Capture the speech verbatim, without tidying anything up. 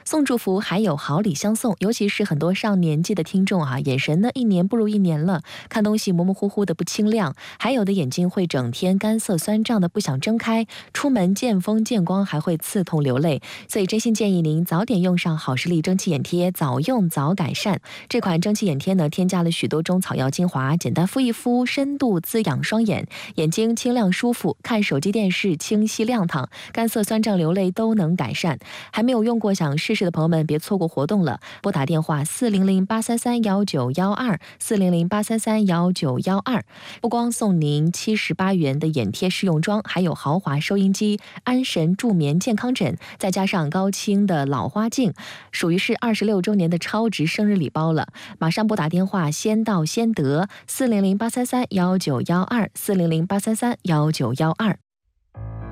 送祝福还有好礼相送，尤其是很多上年纪的听众啊，眼神呢一年不如一年了，看东西模模糊糊的不清亮，还有的眼睛会整天干涩酸胀的不想睁开，出门见风见光还会刺痛流泪。所以真心建议您早点用上好视力蒸汽眼贴，早用早改善。这款蒸汽眼贴呢，添加了许多中草药精华，简单敷一敷，深度滋养双眼，眼睛清亮舒服，看手机电视清晰亮堂，干涩酸胀流泪都能改善。还没有用过想试试的朋友们，别错过活动了，拨打电话四零零八三三幺九幺二四零零八三三幺九幺二，不光送您七十八元的眼贴试用装，还有豪华收音机、安神助眠健康枕，再加上高清的老花镜，属于是二十六周年的超值生日礼包了。马上拨打电话，先到先得，四零零八三三幺九幺二四零零八三三幺九幺二。